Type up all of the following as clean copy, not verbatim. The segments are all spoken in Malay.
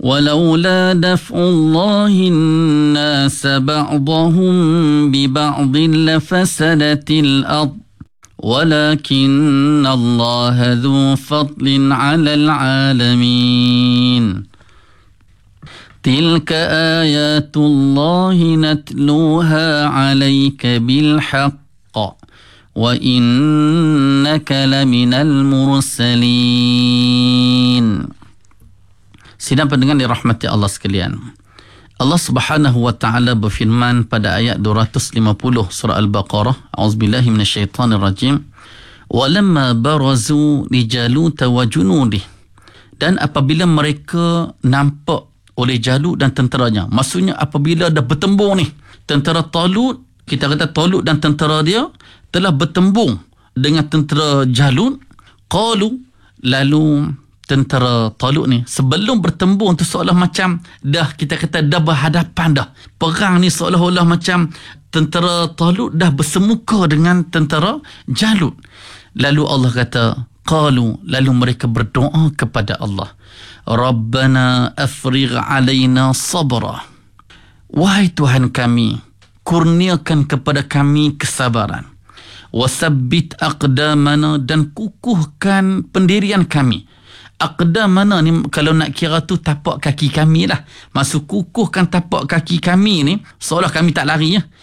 ولولا دفع الله الناس بعضهم ببعض لفسدت الأرض ولكن الله ذو فضل على العالمين تلك آيات الله نتلوها عليك بالحق وإنك لمن المرسلين. Sidang pendengar dirahmati Allah sekalian, Allah Subhanahu wa taala berfirman pada ayat 250 surah Al-Baqarah, auzubillahi minasyaitanir rajim, walamma barazu li Jalut wa junudih, dan apabila mereka nampak oleh Jalut dan tenteranya, maksudnya apabila dah bertembung ni, tentera Talut, kita kata Talut dan tentera dia telah bertembung dengan tentera Jalut, qalu, lalu tentera Talut ni sebelum bertembung tu seolah macam dah, kita kata dah berhadapan dah. Perang ni seolah-olah macam tentera Talut dah bersemuka dengan tentera Jalut. Lalu Allah kata, qalu, lalu mereka berdoa kepada Allah, Rabbana afrigh alaina sabra. Wahai Tuhan kami, kurniakan kepada kami kesabaran. Wasabbit aqdamana, dan kukuhkan pendirian kami. Aqdamana ni kalau nak kira tu tapak kaki kami lah. Maksud kukuhkan tapak kaki kami ni seolah kami tak lari ya.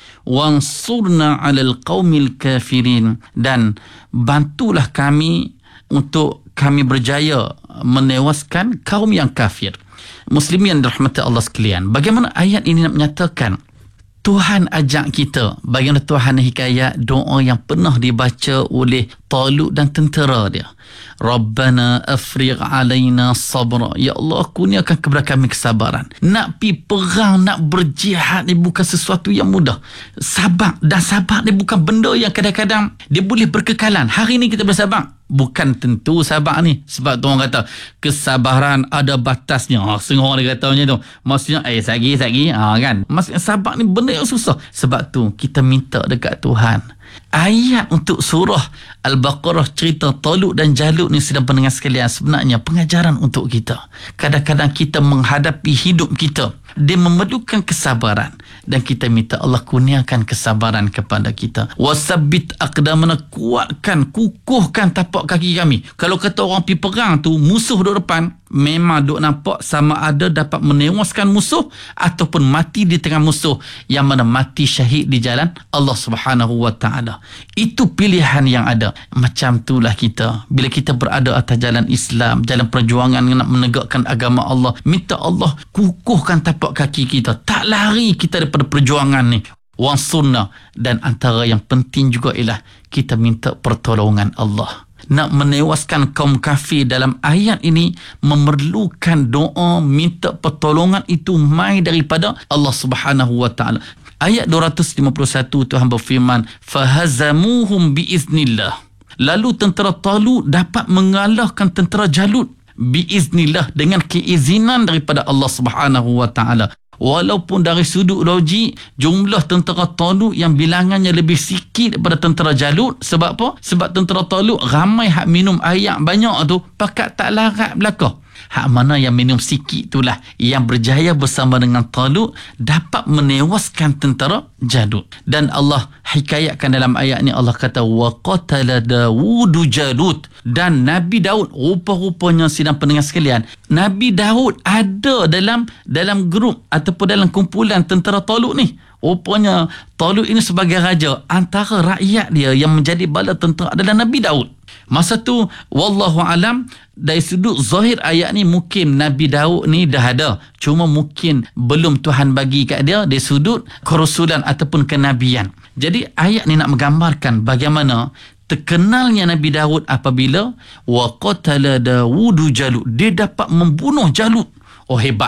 Wansurna 'alal qaumil kafirin, dan bantulah kami untuk kami berjaya menewaskan kaum yang kafir. Muslimin dirahmati Allah sekalian, bagaimana ayat ini nak menyatakan Tuhan ajak kita, bagaimana Tuhan hikayat doa yang pernah dibaca oleh Talut dan tentera dia. Rabbana afrigh alaina sabra. Ya Allah, kurniakan kepada kami kesabaran. Nak pi perang, nak berjihad ni bukan sesuatu yang mudah. Sabar, dan sabar ni bukan benda yang kadang-kadang dia boleh berkekalan. Hari ni kita boleh sabar, bukan tentu sabar ni. Sebab tu orang kata kesabaran ada batasnya. Setengah orang dia kata macam tu. Maksudnya sagi kan. Maksudnya sabar ni benda yang susah. Sebab tu kita minta dekat Tuhan. Ayat untuk surah Al-Baqarah cerita Talut dan Jalut ni, sedang pendengar sekalian, sebenarnya pengajaran untuk kita. Kadang-kadang kita menghadapi hidup kita, dia memerlukan kesabaran, dan kita minta Allah kurniakan kesabaran kepada kita. Wasabbit aqdamana, kuatkan, kukuhkan tapak kaki kami. Kalau kata orang pergi perang tu, musuh duduk depan, memang duk nampak sama ada dapat menewaskan musuh ataupun mati di tengah musuh, yang mana mati syahid di jalan Allah Subhanahu wa taala. Itu pilihan yang ada. Macam itulah kita, bila kita berada atas jalan Islam, jalan perjuangan nak menegakkan agama Allah, minta Allah kukuhkan tapak kaki kita, tak lari kita daripada perjuangan ni. Wansurna, dan antara yang penting juga ialah kita minta pertolongan Allah. Nak menewaskan kaum kafir dalam ayat ini memerlukan doa, minta pertolongan itu mai daripada Allah Subhanahu wa taala. Ayat 251 Tuhan berfirman, fahazamuhum biiznillah. Lalu tentera Talut dapat mengalahkan tentera Jalut biiznillah, dengan keizinan daripada Allah Subhanahu wa taala. Walaupun dari sudut logik jumlah tentera Talut yang bilangannya lebih sikit daripada tentera Jalut. Sebab apa? Sebab tentera Talut ramai hak minum air banyak tu, pakat tak larat belakang. Hak mana yang minum sikit itulah yang berjaya bersama dengan Talut dapat menewaskan tentera Jalut. Dan Allah hikayatkan dalam ayat ni, Allah kata wa qatala Dawudu Jalut, dan Nabi Daud, rupa-rupanya sidang pendengar sekalian, Nabi Daud ada dalam grup ataupun dalam kumpulan tentera Talut ni. Rupanya Talut ini sebagai raja, antara rakyat dia yang menjadi bala tentera adalah Nabi Daud. Masa tu wallahu alam, dari sudut zahir ayat ni mungkin Nabi Daud ni dah ada, cuma mungkin belum Tuhan bagi kat dia dari sudut kerasulan ataupun kenabian. Jadi ayat ni nak menggambarkan bagaimana terkenalnya Nabi Daud apabila wa qatala Dawudu Jalut, dia dapat membunuh Jalut. Oh hebat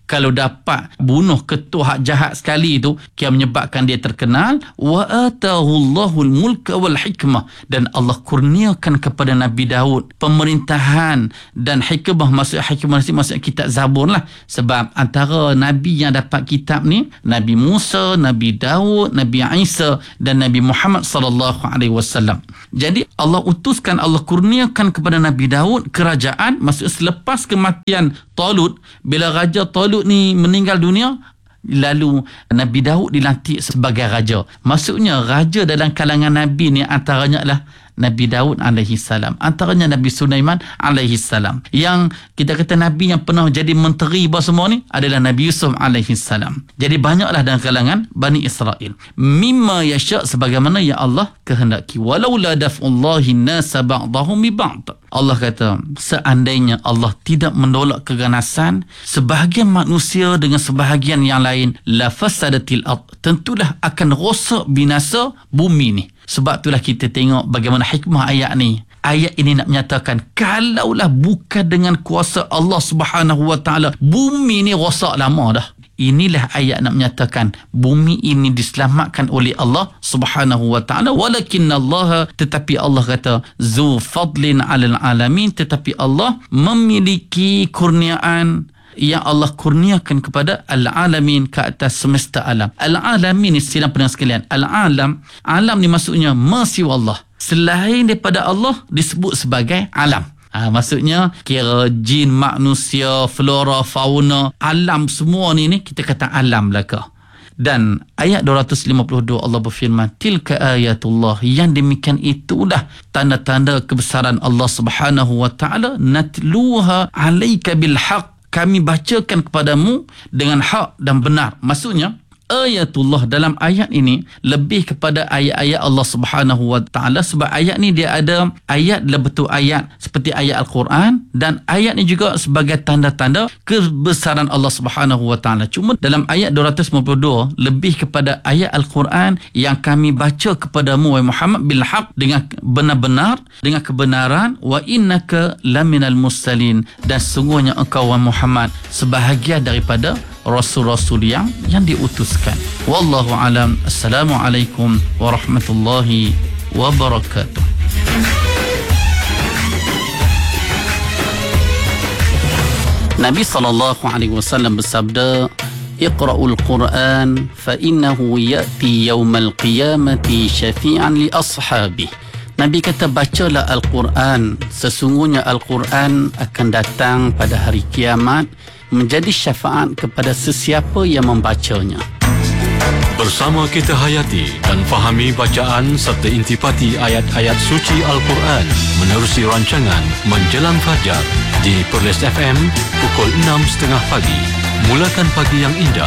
Kalau dapat bunuh ketua hak jahat sekali tu, yang menyebabkan dia terkenal, wa atahullahul mulka wal hikmah, dan Allah kurniakan kepada Nabi Daud pemerintahan dan hikmah. Hikmah maksud kitab Zabur lah. Sebab antara Nabi yang dapat kitab ni, Nabi Musa, Nabi Daud, Nabi Isa dan Nabi Muhammad sallallahu alaihi wasallam. Jadi Allah utuskan, Allah kurniakan kepada Nabi Daud kerajaan. Maksud selepas kematian Talut, bila Raja Talut ni meninggal dunia, lalu Nabi Daud dilantik sebagai raja. Maksudnya raja dalam kalangan Nabi ni antaranya adalah Nabi Daud alaihi salam, antaranya Nabi Sulaiman alaihi salam. Yang kita kata Nabi yang pernah jadi menteri apa semua ni adalah Nabi Yusuf alaihi salam. Jadi banyaklah dalam kalangan Bani Israel. Mimma yasha', sebagaimana ya Allah kehendaki. Walau la daf'ullahi nasa ba'dahum bi ba'd. Allah kata, seandainya Allah tidak menolak keganasan sebahagian manusia dengan sebahagian yang lain, la fasadatil ard, tentulah akan rosak binasa bumi ni. Sebab itulah kita tengok bagaimana hikmah ayat ni. Ayat ini nak menyatakan, kalaulah bukan dengan kuasa Allah Subhanahu Wa Taala, bumi ni rosak lama dah. Inilah ayat nak menyatakan bumi ini diselamatkan oleh Allah Subhanahu Wa Taala. Walakinnallaha, tetapi Allah kata, zu fadlin 'alal alamin, tetapi Allah memiliki kurniaan yang Allah kurniakan kepada al-alamin, ke atas semesta alam. Al-alamin ni silang pendengar sekalian. Al-alam, alam ni maksudnya masiwa Allah. Selain daripada Allah disebut sebagai alam. Maksudnya kira jin, manusia, flora, fauna, alam semua ni kita kata alam belaka. Dan ayat 252 Allah berfirman, tilka ayatullah, yang demikian itulah tanda-tanda kebesaran Allah Subhanahu Wa Taala, natluha alaika bil haq, kami bacakan kepadamu dengan hak dan benar. Maksudnya ayatullah dalam ayat ini lebih kepada ayat-ayat Allah Subhanahu Wa Taala, sebab ayat ni dia ada ayat dalam bentuk ayat seperti ayat Al-Quran, dan ayat ni juga sebagai tanda-tanda kebesaran Allah Subhanahu Wa Taala. Cuma dalam ayat 252 lebih kepada ayat Al-Quran yang kami baca kepadamu wahai Muhammad bil haq, dengan benar-benar, dengan kebenaran, wa innaka laminal mursalin, dan sungguhnya engkau wahai Muhammad sebahagian daripada rasul-rasul yang diutuskan. Wallahu alam. Assalamualaikum warahmatullahi wabarakatuh. Nabi SAW bersabda, Iqra'ul Quran fa innahu ya'ti yawmal qiyamati syafi'an li ashabih. Nabi kata, bacalah Al-Quran, sesungguhnya Al-Quran akan datang pada hari kiamat menjadi syafaat kepada sesiapa yang membacanya. Bersama kita hayati dan fahami bacaan serta intipati ayat-ayat suci Al-Quran menerusi rancangan Menjelang Fajar di Perlis FM pukul 6.30 pagi. Mulakan pagi yang indah